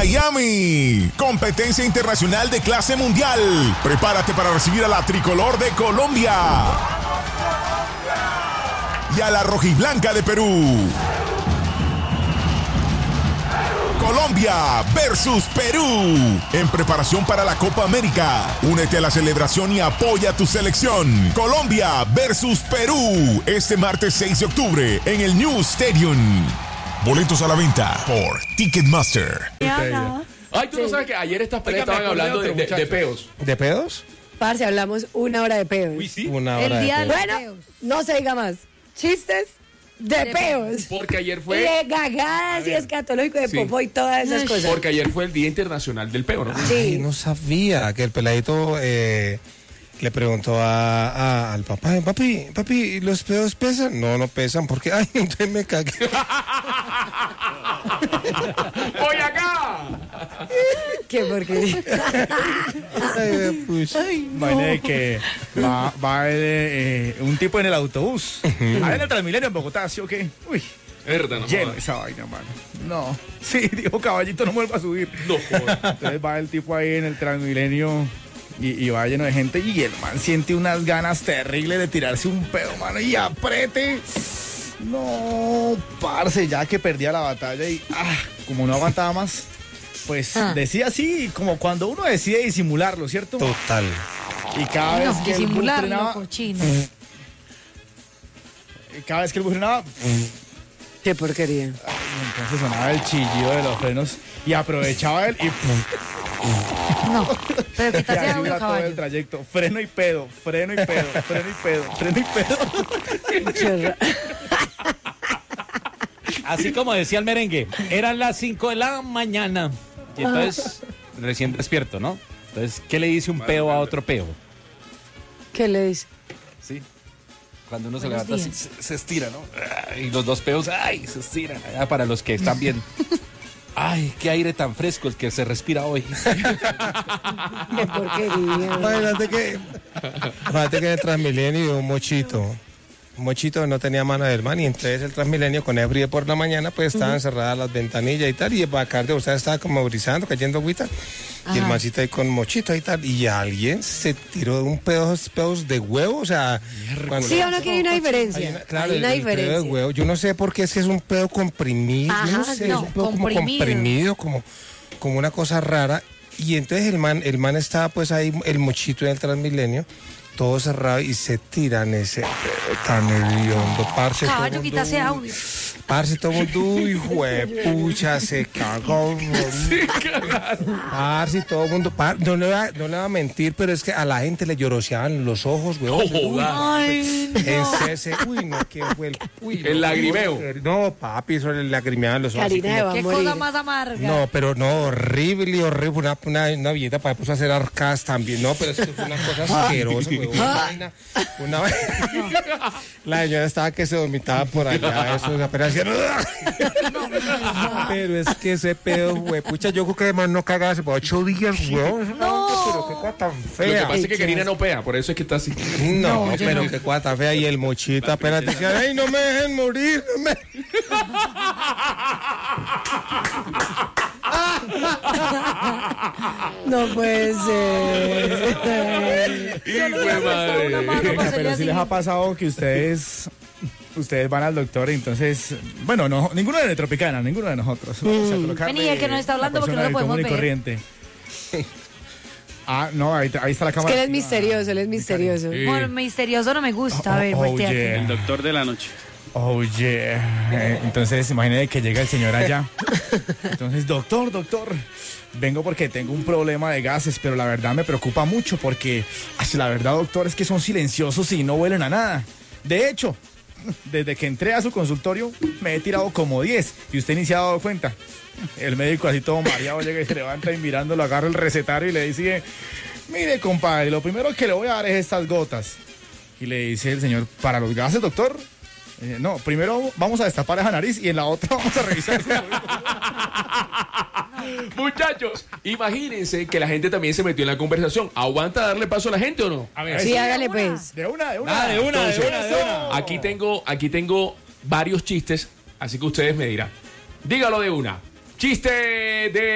Miami. Competencia internacional de clase mundial. Prepárate para recibir a la tricolor de Colombia y a la rojiblanca de Perú. Colombia versus Perú. En preparación para la Copa América. Únete a la celebración y apoya a tu selección. Colombia versus Perú. Este martes 6 de octubre en el New Stadium. Boletos a la venta por Ticketmaster. Ay, tú no sabes que ayer estas peleas estaban hablando de peos. ¿De pedos? Parce, hablamos 1 hora de pedos. Uy, sí. Una hora de pedos. Bueno, no se diga más. Chistes de peos. Porque ayer Y fue. de gagadas y escatológico de Sí. popó y todas esas cosas. Porque ayer fue el Día Internacional del Peo, ¿no? Sí. Ay, no sabía que el peladito le preguntó al papá, papi, ¿los pedos pesan? No, no pesan porque, ay, entonces me cagué. ¡Voy acá! Qué porquería. Ay, pues. Imagínate que va un tipo en el autobús. Ahí en el Transmilenio en Bogotá, ¿sí o qué? Uy, Verdad, no lleno jodas. esa vaina, mano. No. Sí, dijo caballito, no vuelva a subir. No jodas. Entonces va el tipo ahí en el Transmilenio y va lleno de gente y el man siente unas ganas terribles de tirarse un pedo, mano, y aprete. No, parce, ya que perdía la batalla y como no aguantaba más, pues decía así, como cuando uno decide disimularlo, ¿cierto? Total. Y cada vez que el bus frenaba, cochino. Qué porquería. entonces sonaba el chillido de los frenos y aprovechaba él y No, pero que y está así haciendo era todo el caballo. trayecto, freno y pedo, freno y pedo, freno y pedo, freno y pedo. Qué horror. Así como decía el merengue, eran las 5 de la mañana. Y entonces, recién despierto, ¿no? Entonces, ¿qué le dice un peo a otro peo? ¿Qué le dice? Sí. Cuando uno se Buenos levanta, días. se estira, ¿no? Y los dos peos, ¡ay! Se estiran. Para los que están bien. ¡Ay! ¡Qué aire tan fresco el que se respira hoy! Qué porquería. Imagínate que en el Transmilenio un mochito no tenía mano del man y entonces el Transmilenio con el frío por la mañana pues estaban cerradas las ventanillas y tal y el Bacardi, o sea, estaba como brisando, cayendo agüita y el mancito ahí con mochito y tal y alguien se tiró un pedos de huevo, o sea, cuando Sí o no que hay una diferencia. claro, Hay una el pedo de diferencia. huevo, yo no sé por qué es que es un pedo comprimido, yo no Ajá, sé, no, es un pedo como comprimido. comprimido, como una cosa rara y entonces el man estaba pues ahí, el mochito en el Transmilenio, todo cerrado y se tiran ese pedo tan hediondo, parce. Caballo, quita ese audio. Parce, todo el mundo, hijo de pucha, se cagó. Parce, todo el mundo, no le va a mentir, pero es que a la gente le lloroseaban los ojos, weón. Ay, En no. cese, uy, no, ¿qué fue El lagrimeo. No, papi, eso le lagrimeaban los ojos. así Karina va a Qué morir. cosa más amarga. no, pero no, horrible. Una billeta para después hacer arcadas también. No, pero es que fue una cosa asquerosa, huevón. Una vaina. La señora estaba que se vomitaba por allá, eso, apenas hacía. Pero es que ese pedo, güey, pucha, yo creo que además no cagaba hace por 8 días, weón. No. Pero qué cosa tan Lo que fea. pasa es que Karina no pea, por eso es que está así. No, yo pero no. qué cosa tan fea. Y el mochito apenas decía, ay, no me dejen morir, no me... No puede ser. Hijo de Una madre. mano para Pero hacerle si les así. ha pasado que ustedes van al doctor y entonces, bueno, no, ninguno de Tropicana, ninguno de nosotros. Vamos a colocarle Vení, el que nos está hablando una porque no lo persona podemos común y ver. corriente. No, ahí está la Es cámara. que él es misterioso, él es misterioso. Bueno, misterioso no me gusta. A ver, volteate. El Doctor de la noche. Oh, yeah. Entonces, imagínate que llega el señor allá. Entonces, doctor, vengo porque tengo un problema de gases, pero la verdad me preocupa mucho porque, la verdad, doctor, es que son silenciosos y no huelen a nada. De hecho, desde que entré a su consultorio, me he tirado como 10 y usted ni se ha dado cuenta. El médico así todo mareado llega y se levanta y mirándolo, agarra el recetario y le dice, mire, compadre, lo primero que le voy a dar es estas gotas. Y le dice el señor, ¿para los gases, doctor? No, primero vamos a destapar esa nariz y en la otra vamos a revisar. Muchachos, imagínense que la gente también se metió en la conversación. ¿Aguanta darle paso a la gente o no? A ver, Sí, hágale pues. de una. Entonces, Aquí tengo varios chistes, así que ustedes me dirán. Dígalo de una. Chiste de